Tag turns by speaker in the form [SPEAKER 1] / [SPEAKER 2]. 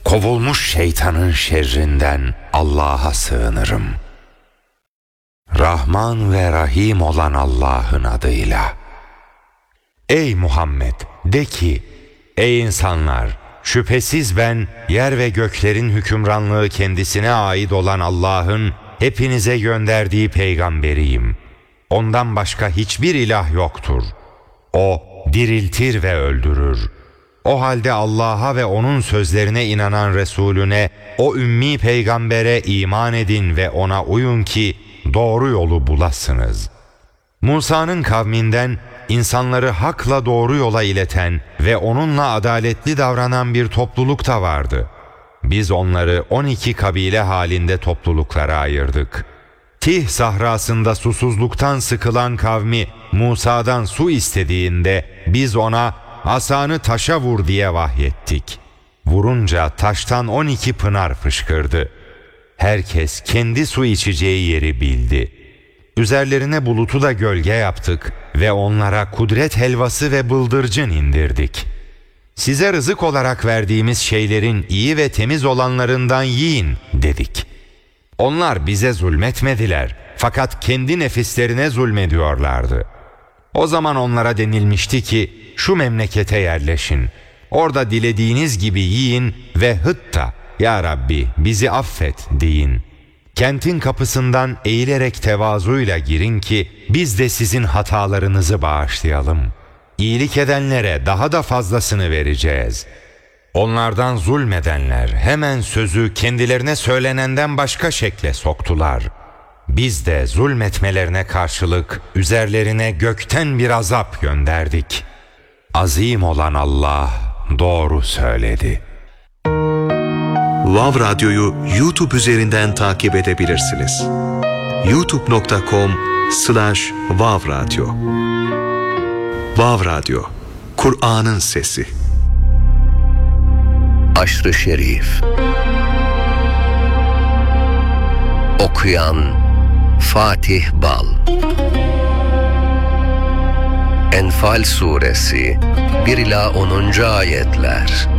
[SPEAKER 1] kovulmuş şeytanın şerrinden Allah'a sığınırım. Rahman ve Rahim olan Allah'ın adıyla. Ey Muhammed, de ki, ey insanlar, şüphesiz ben yer ve göklerin hükümranlığı kendisine ait olan Allah'ın hepinize gönderdiği peygamberiyim. Ondan başka hiçbir ilah yoktur. O diriltir ve öldürür. O halde Allah'a ve onun sözlerine inanan Resulüne, o ümmi peygambere iman edin ve ona uyun ki doğru yolu bulasınız. Musa'nın kavminden insanları hakla doğru yola ileten ve onunla adaletli davranan bir topluluk da vardı. Biz onları 12 kabile halinde topluluklara ayırdık. Tih sahrasında susuzluktan sıkılan kavmi Musa'dan su istediğinde biz ona asanı taşa vur diye vahyettik. Vurunca taştan 12 pınar fışkırdı. Herkes kendi su içeceği yeri bildi. Üzerlerine bulutu da gölge yaptık ve onlara kudret helvası ve bıldırcın indirdik. Size rızık olarak verdiğimiz şeylerin iyi ve temiz olanlarından yiyin dedik. Onlar bize zulmetmediler fakat kendi nefislerine zulmediyorlardı. O zaman onlara denilmişti ki şu memlekete yerleşin. Orada dilediğiniz gibi yiyin ve hıtta ya Rabbi bizi affet deyin. Kentin kapısından eğilerek tevazuyla girin ki biz de sizin hatalarınızı bağışlayalım. İyilik edenlere daha da fazlasını vereceğiz. Onlardan zulmedenler hemen sözü kendilerine söylenenden başka şekle soktular. Biz de zulmetmelerine karşılık üzerlerine gökten bir azap gönderdik. Azim olan Allah doğru söyledi.
[SPEAKER 2] Vav Radyo'yu YouTube üzerinden takip edebilirsiniz. youtube.com/Vav Radyo. Vav Radyo, Kur'an'ın sesi.
[SPEAKER 3] Aşr-ı Şerif. Okuyan Fatih Bal. Enfal Suresi 1-10. ayetler.